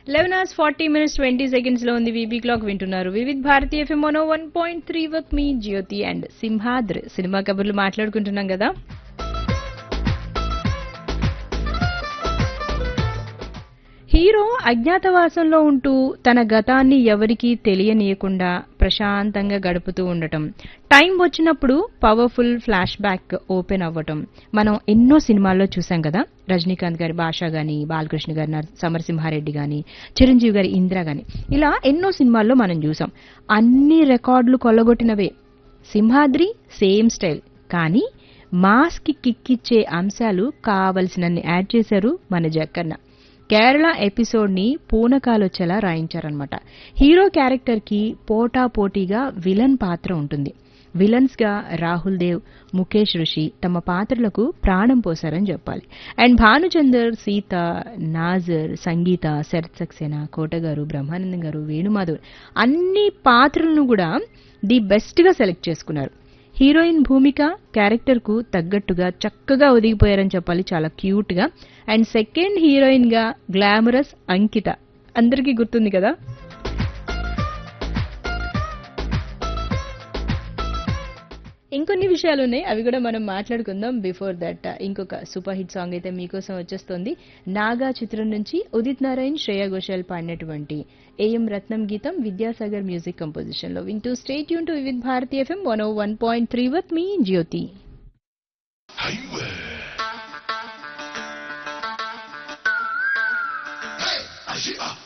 11:40 లో ఉంది VB clock. వింటున్నారు Vividh Bharati FM 101.3 with me Jyothi and Simhadri. Cinema కబుర్లు మాట్లాడుకుంటున్నాం కదా. హీరో అజ్ఞాతవాసంలో ఉంటూ తన గతాన్ని ఎవరికీ తెలియనీయకుండా ప్రశాంతంగా గడుపుతూ ఉండటం, టైం వచ్చినప్పుడు పవర్ఫుల్ ఫ్లాష్ బ్యాక్ ఓపెన్ అవ్వటం మనం ఎన్నో సినిమాల్లో చూసాం కదా. రజనీకాంత్ గారి భాష గాని, బాలకృష్ణ గారి సమరసింహారెడ్డి గాని, చిరంజీవి గారి ఇందిరా గాని, ఇలా ఎన్నో సినిమాల్లో మనం చూసాం. అన్ని రికార్డులు కొల్లగొట్టినవే. సింహాద్రి సేమ్ స్టైల్, కానీ మాస్ కి కిక్కిచ్చే అంశాలు కావలసినన్ని యాడ్ చేశారు మన జక్కన్న. కేరళ ఎపిసోడ్ ని పూనకాలొచ్చేలా రాయించారనమాట. హీరో క్యారెక్టర్ కి పోటాపోటీగా విలన్ పాత్ర ఉంటుంది. విలన్స్ గా రాహుల్ దేవ్, ముఖేష్ ఋషి తమ పాత్రలకు ప్రాణం పోశారని చెప్పాలి. అండ్ భానుచందర్, సీత, నాజర్, సంగీత, శరత్ సక్సేనా, కోటగారు, బ్రహ్మానందం గారు, వేణుమాధవ్ అన్ని పాత్రలను కూడా ది బెస్ట్ గా సెలెక్ట్ చేసుకున్నారు. హీరోయిన్ భూమిక క్యారెక్టర్ కు తగ్గట్టుగా చక్కగా ఒదిగిపోయారని చెప్పాలి, చాలా క్యూట్ గా. అండ్ సెకండ్ హీరోయిన్ గా గ్లామరస్ అంకిత, అందరికీ గుర్తుంది కదా. ఇంకొన్ని విషయాలు ఉన్నాయి, అవి కూడా మనం మాట్లాడుకుందాం. బిఫోర్ దట్ ఇంకొక సూపర్ హిట్ సాంగ్ అయితే మీకోసం వచ్చేస్తుంది. నాగా చిత్రం నుంచి ఉదిత్ నారాయణ్, శ్రేయా ఘోషాల్ పాడినటువంటి ఏఎం రత్నం గీతం విద్యాసాగర్ మ్యూజిక్ కంపోజిషన్ లో. వింటూ stay tune to Vividh Bharati FM 101.3 with me Jyothi. Hey,